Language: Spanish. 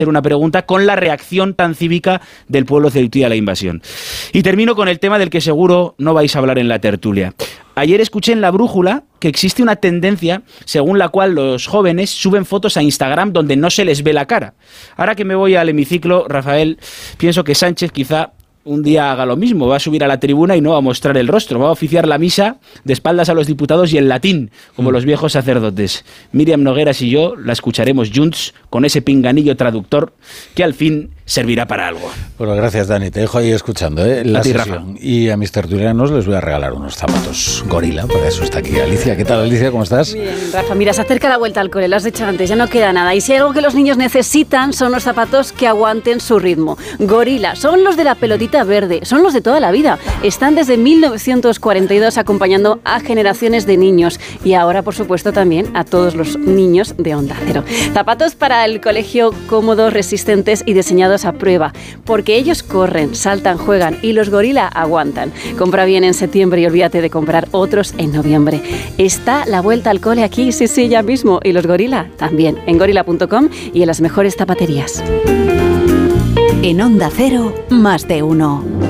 una pregunta con la reacción tan cívica del pueblo ceutí a la invasión. Y termino con el tema del que seguro no vais a hablar en la tertulia. Ayer escuché en La Brújula que existe una tendencia según la cual los jóvenes suben fotos a Instagram donde no se les ve la cara. Ahora que me voy al hemiciclo, Rafael, pienso que Sánchez quizá un día haga lo mismo, va a subir a la tribuna y no va a mostrar el rostro, va a oficiar la misa de espaldas a los diputados y en latín, como los viejos sacerdotes. Míriam Nogueras y yo la escucharemos junts con ese pinganillo traductor que al fin servirá para algo. Bueno, gracias, Dani. Te dejo ahí escuchando la sesión. Y a mis tertulianos les voy a regalar unos zapatos Gorila, para eso está aquí Alicia. ¿Qué tal, Alicia? ¿Cómo estás? Bien, Rafa. Mira, se acerca la vuelta al cole, lo has dicho antes, ya no queda nada. Y si hay algo que los niños necesitan son los zapatos que aguanten su ritmo. Gorila, son los de la pelotita verde, son los de toda la vida. Están desde 1942 acompañando a generaciones de niños y ahora, por supuesto, también a todos los niños de Onda Cero. Zapatos para el colegio cómodos, resistentes y diseñados a prueba, porque ellos corren, saltan, juegan y los Gorila aguantan. Compra bien en septiembre y olvídate de comprar otros en noviembre. Está la vuelta al cole aquí, sí, ya mismo, y los Gorila también, en gorila.com y en las mejores zapaterías. En Onda Cero, más de uno.